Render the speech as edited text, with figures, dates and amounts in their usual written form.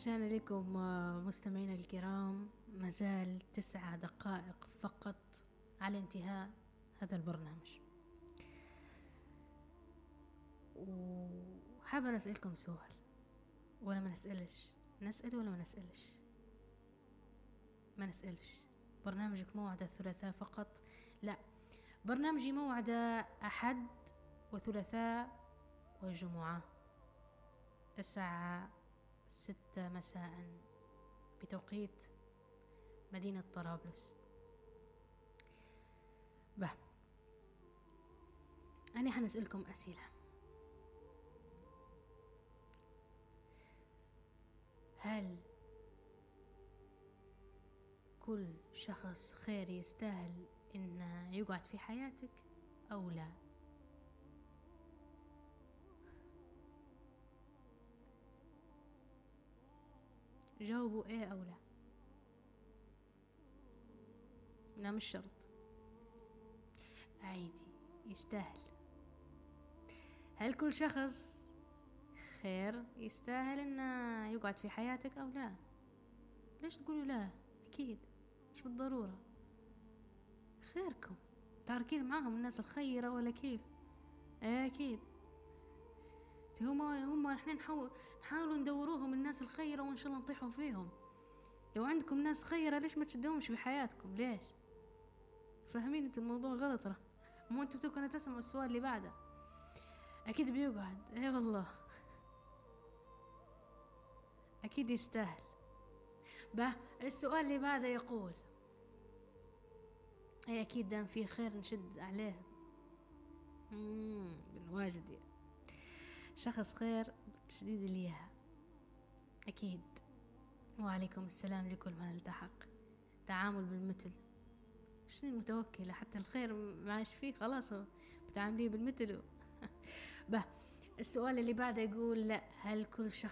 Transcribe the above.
رجعنا لكم مستمعينا الكرام، مازال 9 دقائق فقط على انتهاء هذا البرنامج، وحابة نسألكم سؤال، ولا ما نسألش؟ نسأل ولا ما نسألش؟ ما نسألش. برنامجك موعد الثلاثاء فقط؟ لا، برنامجي موعد أحد وثلاثاء وجمعة الساعة 6 مساء بتوقيت مدينة طرابلس. أنا حنسألكم أسئلة. هل كل شخص خير يستاهل إنه يقعد في حياتك أو لا؟ جاوبوا إيه أو لا. لا مش شرط، عادي، يستاهل. هل كل شخص خير يستاهل إنه يقعد في حياتك أو لا؟ ليش تقولوا لا؟ أكيد مش بالضرورة. خيركم تاركين معاهم الناس الخيرة ولا كيف؟ أكيد هم احنا نحاولوا ندوروهم الناس الخيرة، وإن شاء الله نطيحوا فيهم. لو عندكم ناس خيرة ليش ما تشدهمش في حياتكم؟ ليش؟ فاهمين انتوا الموضوع غلط؟ مو انتوا بتكونوا تسمعوا السؤال اللي بعده. أكيد بيقعد، ايه والله أكيد يستاهل. السؤال اللي بعده يقول اي أكيد دام فيه خير نشد عليه. بالواجد يعني. شخص خير تشديد ليها أكيد. وعليكم السلام لكل من التحق. تعامل بالمثل. شنو المتوكلة؟ حتى الخير معاش فيه خلاص بتعامليه بالمثل. السؤال اللي بعده يقول لا، هل كل شخص